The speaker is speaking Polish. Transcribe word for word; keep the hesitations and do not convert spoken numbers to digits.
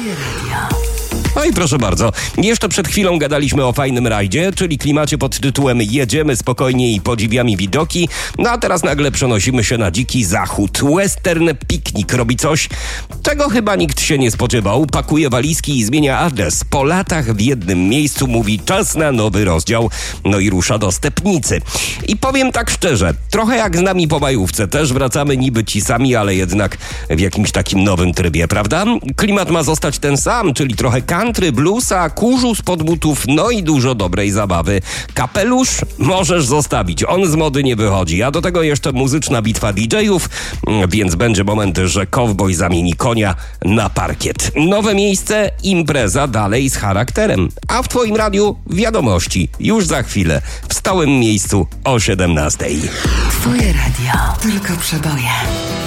Twoje radio. No i proszę bardzo, jeszcze przed chwilą gadaliśmy o fajnym rajdzie, czyli klimacie pod tytułem jedziemy spokojnie i podziwiamy widoki, no a teraz nagle przenosimy się na dziki zachód. Western Picnic robi coś, czego chyba nikt się nie spodziewał. Pakuje walizki i zmienia adres. Po latach w jednym miejscu mówi czas na nowy rozdział, no i rusza do Stepnicy. I powiem tak szczerze, trochę jak z nami po majówce, też wracamy niby ci sami, ale jednak w jakimś takim nowym trybie, prawda? Klimat ma zostać ten sam, czyli trochę country, bluesa, kurzu spod butów, no i dużo dobrej zabawy. Kapelusz możesz zostawić, on z mody nie wychodzi, a do tego jeszcze muzyczna bitwa didżejów, więc będzie moment, że kowboj zamieni konia na parkiet. Nowe miejsce, impreza dalej z charakterem. A w Twoim radiu wiadomości już za chwilę, w stałym miejscu o siedemnastej. Twoje radio, tylko przeboje.